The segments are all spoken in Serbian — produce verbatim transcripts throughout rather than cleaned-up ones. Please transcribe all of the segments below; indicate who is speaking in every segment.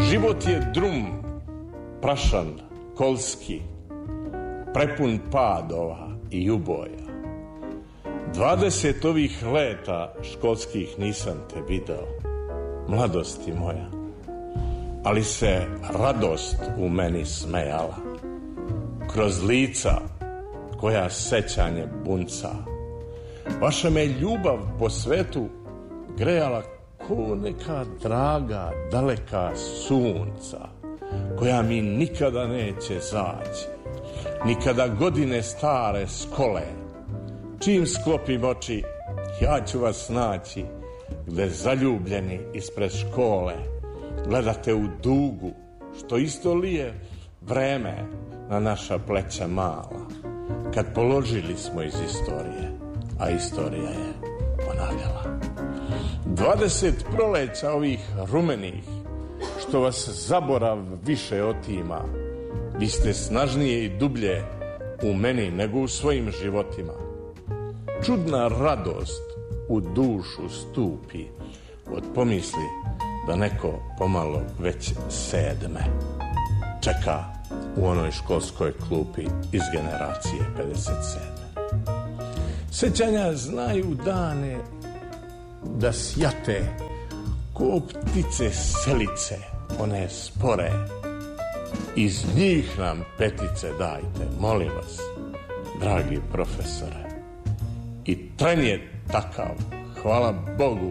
Speaker 1: Život je drum, prašan, kolski, prepun padova i uboja. Dvadeset ovih leta školskih nisam te video, mladosti moja, ali se radost u meni smejala. Kroz lica koja sećanje bunca, vaša me ljubav po svetu grejala ko neka draga, daleka sunca, koja mi nikada neće zaći, nikada godine stare skole. Čim sklopim oči, ja ću vas naći, gde zaljubljeni ispred škole gledate u dugu, što isto lije vreme na naša pleća mala, kad položili smo iz istorije, a istorija je ponavljala. Dvadeset proleća ovih rumenih, što vas zaborav više otima, vi ste snažnije i dublje u meni nego u svojim životima. Čudna radost u dušu stupi od pomisli da neko pomalo već sedme čeka u onoj školskoj klupi iz generacije pedeset sedme. Sećanja znaju dane da sjate ko ptice selice, one spore. Iz njih nam petice dajte, molim vas, dragi profesore. I tren je takav, hvala Bogu.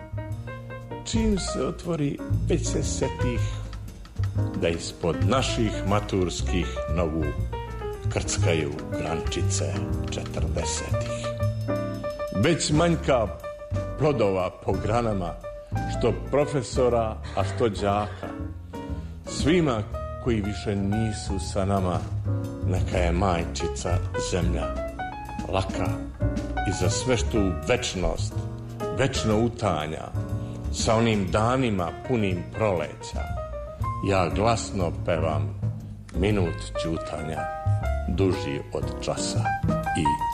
Speaker 1: Čim se otvori, već se setih da ispod naših maturskih nogu krckaju grančice četrdesetih. Već manjka plodova po granama, što profesora, a što đaka. Svima koji više nisu sa nama, neka je majčica zemlja laka i za sve što u večnost večno utanja, sa onim danima punim proleća, ja glasno pevam minut ćutanja duži od časa i